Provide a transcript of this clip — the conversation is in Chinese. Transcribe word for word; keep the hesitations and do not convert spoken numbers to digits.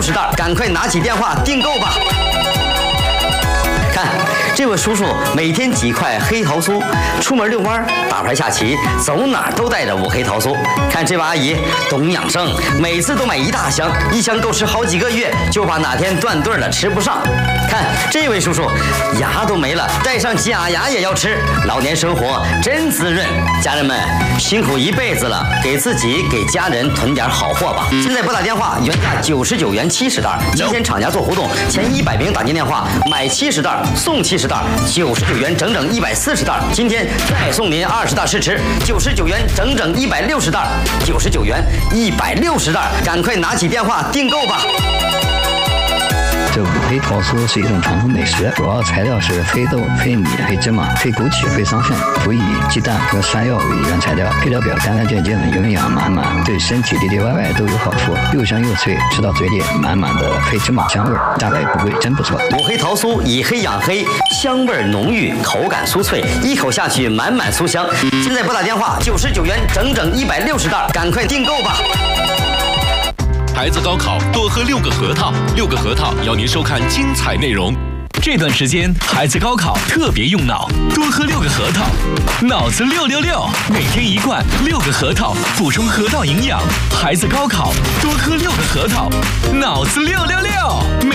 六十袋，赶快拿起电话订购吧！看，这位叔叔每天几块黑桃酥，出门遛弯、打牌下棋，走哪儿都带着五黑桃酥。看这位阿姨懂养生，每次都买一大箱，一箱够吃好几个月，就怕哪天断顿了吃不上。看这位叔叔，牙都没了，带上假牙也要吃，老年生活真滋润。家人们辛苦一辈子了，给自己给家人囤点好货吧。现在拨打电话，原价九十九元七十袋，今天厂家做活动，前一百名打进电话买七十袋。送七十袋，九十九元整整一百四十袋。今天再送您二十袋试吃，九十九元整整一百六十袋，九十九元一百六十袋，赶快拿起电话订购吧！ 这五黑桃酥是一种传统美食，主要材料是黑豆、黑米、黑芝麻、黑枸杞、黑桑葚，辅以鸡蛋和山药为原材料。配料表干干净净的，营养满满，对身体里里外外都有好处，又香又脆，吃到嘴里满满的黑芝麻香味，价格也不贵，真不错。 五黑桃酥以黑养黑，香味浓郁，口感酥脆，一口下去满满酥香。现在拨打电话，九十九元整整一百六十袋，赶快订购吧！ 孩子高考多喝六个核桃，六个核桃邀您收看精彩内容。这段时间孩子高考特别用脑，多喝六个核桃，脑子六六六，每天一罐六个核桃，补充核桃营养。孩子高考多喝六个核桃，脑子六六六。